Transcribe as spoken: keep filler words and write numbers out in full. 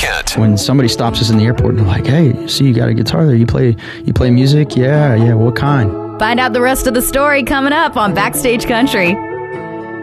Kent. When somebody stops us in the airport and they're like, hey, see, you got a guitar there. You play, you play music? Yeah, yeah. What kind? Find out the rest of the story coming up on Backstage Country.